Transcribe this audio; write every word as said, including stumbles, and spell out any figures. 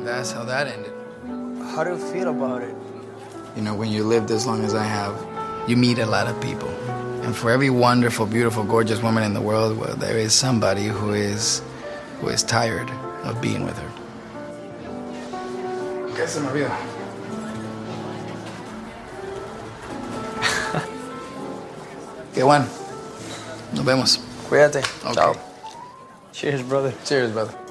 that's how that ended. How do you feel about it? You know, when you lived as long as I have, you meet a lot of people. And for every wonderful, beautiful, gorgeous woman in the world, well, there is somebody who is, who is tired of being with her. ¿Qué se me olvida? Qué bueno. Nos vemos. Cuídate. Okay. Chao. Cheers, brother. Cheers, brother.